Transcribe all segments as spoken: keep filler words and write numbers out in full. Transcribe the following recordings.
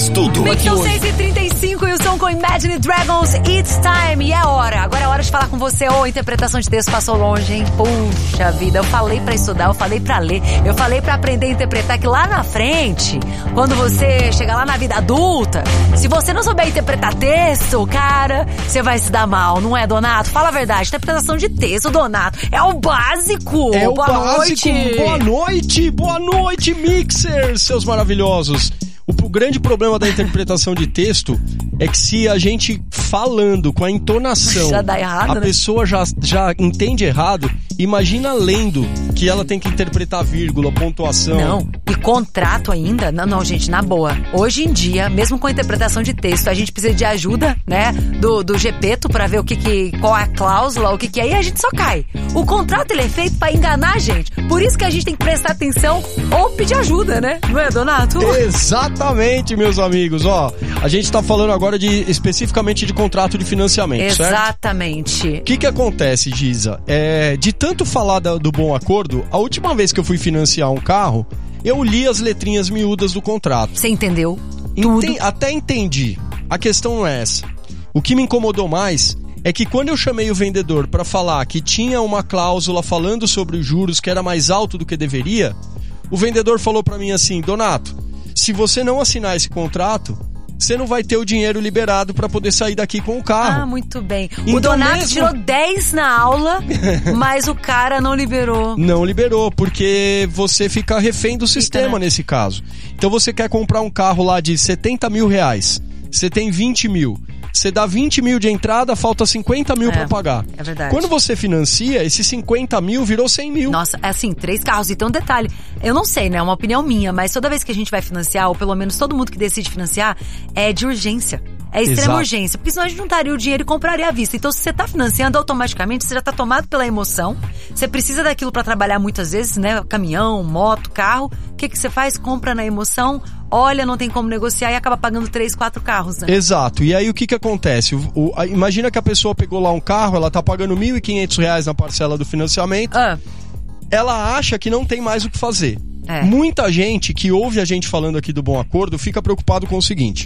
Mix Tudo. Mix são seis e trinta e cinco e o som com Imagine Dragons, It's Time. E é hora, agora é hora de falar com você. Ô, oh, interpretação de texto passou longe, hein? Puxa vida, eu falei pra estudar, eu falei pra ler, eu falei pra aprender a interpretar, que lá na frente, quando você chegar lá na vida adulta, se você não souber interpretar texto, cara, você vai se dar mal, não é, Donato? Fala a verdade, interpretação de texto, Donato, é o básico. É o Boa básico. Noite. Boa noite, boa noite, Mixers, seus maravilhosos. O grande problema da interpretação de texto é que se a gente falando com a entonação, já dá errado, a né? pessoa já, já entende errado, imagina lendo que ela tem que interpretar vírgula, pontuação. Não, e contrato ainda? Não, não, gente, na boa. Hoje em dia, mesmo com a interpretação de texto, a gente precisa de ajuda, né, do, do Gepeto pra ver o que que, qual é a cláusula, o que que é, e a gente só cai. O contrato, ele é feito pra enganar a gente. Por isso que a gente tem que prestar atenção ou pedir ajuda, né? Não é, Donato? Exatamente, meus amigos. Ó, a gente tá falando agora de, especificamente de contrato de financiamento, certo? Exatamente. O que que acontece, Giza? É, de tanto falar da, do bom acordo, a última vez que eu fui financiar um carro, eu li as letrinhas miúdas do contrato. Você entendeu? Enten- até entendi. A questão não é essa. O que me incomodou mais é que quando eu chamei o vendedor para falar que tinha uma cláusula falando sobre os juros que era mais alto do que deveria, o vendedor falou para mim assim: Donato, se você não assinar esse contrato, você não vai ter o dinheiro liberado para poder sair daqui com o carro. Ah, muito bem. Então o Donato mesmo... tirou dez na aula, mas o cara não liberou. Não liberou, porque você fica refém do sistema, fica, né? Nesse caso. Então você quer comprar um carro lá de setenta mil reais, você tem vinte mil. Você dá vinte mil de entrada, falta cinquenta mil é, pra pagar. É verdade. Quando você financia, esses cinquenta mil virou cem mil. Nossa, é assim, três carros. Então, detalhe, eu não sei, né? É uma opinião minha, mas toda vez que a gente vai financiar, ou pelo menos todo mundo que decide financiar, é de urgência. É extrema Exato. Urgência, porque senão a gente juntaria o dinheiro e compraria à vista. Então, se você tá financiando, automaticamente você já tá tomado pela emoção. Você precisa daquilo pra trabalhar muitas vezes, né? Caminhão, moto, carro. O que que você faz? Compra na emoção, olha, não tem como negociar e acaba pagando três, quatro carros, né? Exato. E aí o que que acontece? O, o, a, imagina que a pessoa pegou lá um carro, ela tá pagando mil e quinhentos reais na parcela do financiamento. Ah. Ela acha que não tem mais o que fazer. É. Muita gente que ouve a gente falando aqui do Bom Acordo fica preocupado com o seguinte: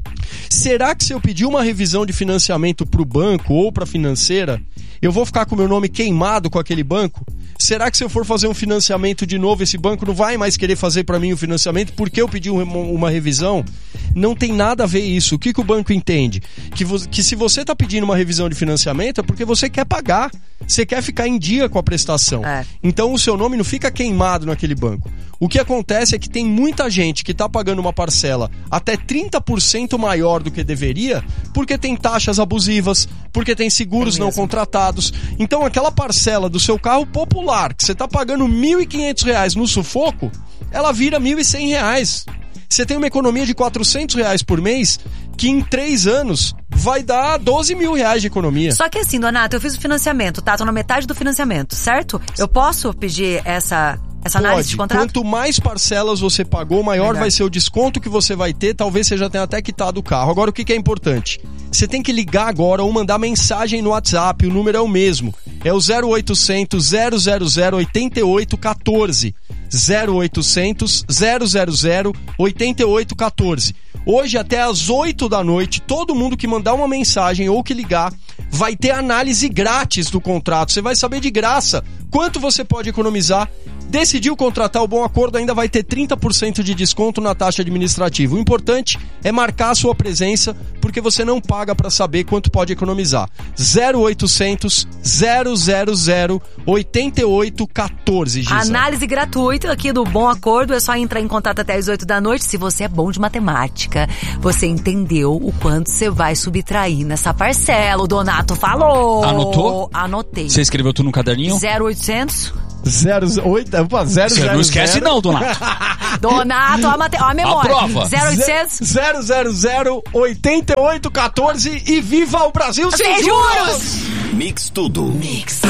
será que se eu pedir uma revisão de financiamento pro banco ou pra financeira, eu vou ficar com o meu nome queimado com aquele banco? Será que se eu for fazer um financiamento de novo, esse banco não vai mais querer fazer para mim o financiamento porque eu pedi uma, uma revisão? Não tem nada a ver isso. O que, que o banco entende? Que, vo- que se você está pedindo uma revisão de financiamento é porque você quer pagar. Você quer ficar em dia com a prestação. É. Então o seu nome não fica queimado naquele banco. O que acontece é que tem muita gente que está pagando uma parcela até trinta por cento maior do que deveria, porque tem taxas abusivas, porque tem seguros tem não contratados. Então aquela parcela do seu carro popular, que você está pagando mil e quinhentos reais no sufoco, ela vira mil e cem reais. Você tem uma economia de quatrocentos reais por mês, que em três anos vai dar doze mil reais de economia. Só que assim, Donato, eu fiz o financiamento, tá? Tô na metade do financiamento, certo? Eu posso pedir essa... Essa análise Pode. de contrato? Quanto mais parcelas você pagou, maior Verdade. vai ser o desconto que você vai ter. Talvez você já tenha até quitado o carro. Agora, o que que é importante? Você tem que ligar agora ou mandar mensagem no WhatsApp. O número é o mesmo. É o zero oitocentos, zero zero zero, oito oito um quatro. zero oitocentos, zero zero zero, oito oito um quatro. Hoje, até às oito da noite, todo mundo que mandar uma mensagem ou que ligar vai ter análise grátis do contrato. Você vai saber de graça quanto você pode economizar. Decidiu contratar o Bom Acordo, ainda vai ter trinta por cento de desconto na taxa administrativa. O importante é marcar a sua presença, porque você não paga para saber quanto pode economizar. zero oitocentos, zero zero zero, oito oito um quatro, Giza. Análise gratuita aqui do Bom Acordo. É só entrar em contato até as oito da noite. Se você é bom de matemática, você entendeu o quanto você vai subtrair nessa parcela. O Donato falou. Anotou? Anotei. Você escreveu tudo no caderninho? zero oitocentos. zero oito, opa, zero Você zero não esquece zero. não, Donato. Donato, ó a, mate... ó a memória. Aprova. zero oitocentos. zero zero zero, oito oito um quatro e viva o Brasil sem, Sem juros! juros! Mix Tudo. Mix.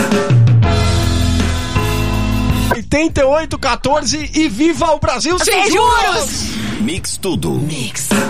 oito oito um quatro e viva o Brasil sem, Sem juros! juros! Mix Tudo. Mix.